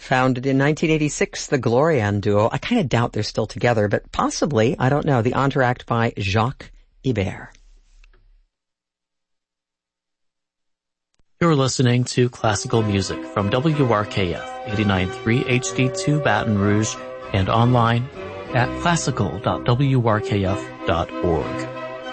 Founded in 1986, the Glorian duo. I kind of doubt they're still together, but possibly, I don't know. The Entr'acte by Jacques Ibert. You're listening to classical music from WRKF 89.3 HD2 Baton Rouge and online at classical.wrkf.org.